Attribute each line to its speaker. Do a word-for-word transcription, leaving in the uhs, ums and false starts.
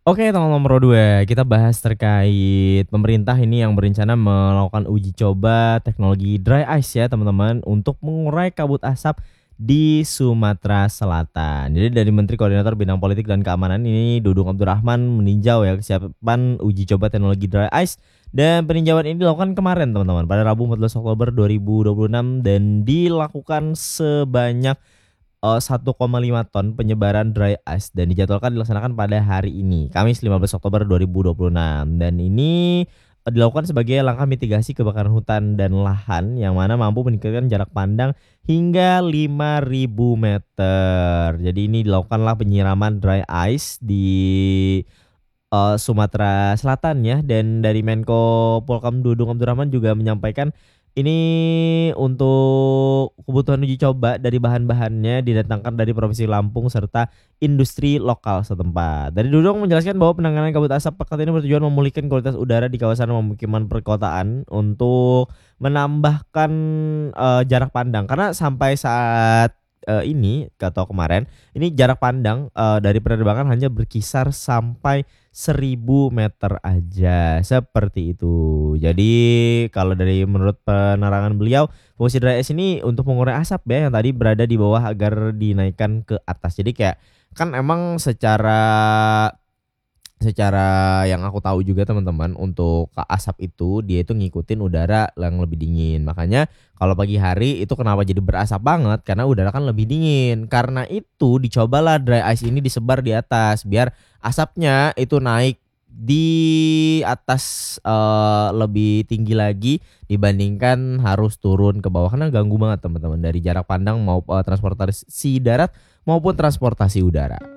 Speaker 1: Oke, tolong nomor dua, kita bahas terkait pemerintah ini yang berencana melakukan uji coba teknologi dry ice ya teman-teman untuk mengurai kabut asap di Sumatera Selatan. Jadi dari Menteri Koordinator Bidang Politik dan Keamanan ini Dudung Abdurrahman meninjau ya kesiapan uji coba teknologi dry ice dan peninjauan ini dilakukan kemarin teman-teman pada Rabu empat belas Oktober dua ribu dua puluh enam dan dilakukan sebanyak Eee, satu koma lima ton penyebaran dry ice dan dijadwalkan dilaksanakan pada hari ini, Kamis lima belas Oktober dua ribu dua puluh enam dan ini, eee, dilakukan sebagai langkah mitigasi kebakaran hutan dan lahan yang mana mampu meningkatkan jarak pandang hingga lima ribu meter. Jadi ini dilakukanlah penyiraman dry ice di, eee, Sumatera Selatan ya dan dari Menko Polhukam Dudung Abdurrahman juga menyampaikan ini untuk kebutuhan uji coba dari bahan-bahannya didatangkan dari Provinsi Lampung serta industri lokal setempat. Dari Dudung menjelaskan bahwa penanganan kabut asap pekat ini bertujuan memulihkan kualitas udara di kawasan pemukiman perkotaan untuk menambahkan, eee, jarak pandang karena sampai saat, eee, ini atau kemarin, ini jarak pandang, eee, dari penerbangan hanya berkisar sampai seribu meter aja, seperti itu. Jadi kalau dari menurut penerangan beliau, fungsi dry ice ini untuk mengurai asap ya yang tadi berada di bawah agar dinaikkan ke atas. Jadi kayak kan emang secara secara yang aku tahu juga teman-teman untuk ka asap itu dia itu ngikutin udara yang lebih dingin. Makanya kalau pagi hari itu kenapa jadi berasap banget karena udara kan lebih dingin. Karena itu dicobalah dry ice ini disebar di atas biar asapnya itu naik di atas, eee, lebih tinggi lagi dibandingkan harus turun ke bawah karena ganggu banget teman-teman dari jarak pandang mau eee, transportasi darat maupun transportasi udara.